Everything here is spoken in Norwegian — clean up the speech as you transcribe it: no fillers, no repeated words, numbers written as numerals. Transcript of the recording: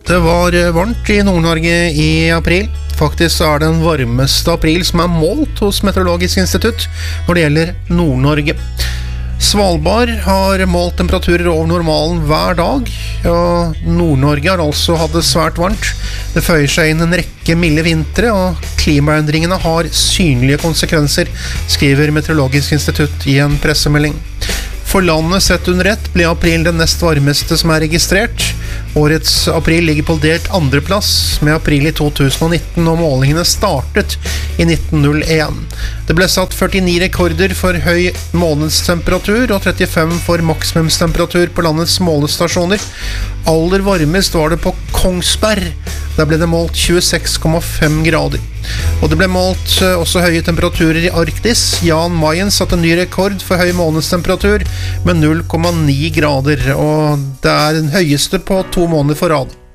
Det var varmt i Nord-Norge i april. Faktisk er det den varmeste april som er målt hos Meteorologisk institutt når det gjelder Nord-Norge. Svalbard har målt temperaturer over normalen hver dag, og Nord-Norge har altså hatt det svært varmt. Det føyer seg inn en rekke milde vintre, og klimaendringene har synlige konsekvenser, skriver Meteorologisk institutt i en pressemelding. For landet sett under ett ble april den nest varmeste som er registrert. Årets april ligger på delt andreplass med april i 2019, og målingene startet i 1901. Det ble satt 49 rekorder for høy månedstemperatur og 35 for maksimumstemperatur på landets målestasjoner. Aller varmest var det på Kongsberg. Der ble det målt 26,5 grader. Og det ble målt også høye temperaturer i Arktis. Jan Mayen satte ny rekord for høy månedstemperatur med 0,9 grader, og det er den høyeste på 2 måneder for rad.